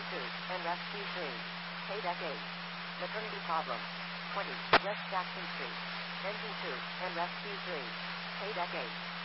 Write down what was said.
2, and Rescue 3. Paydeck 8. Maternity problem. 20, West Jackson Street. Engine 2, and Rescue 3. Paydeck 8.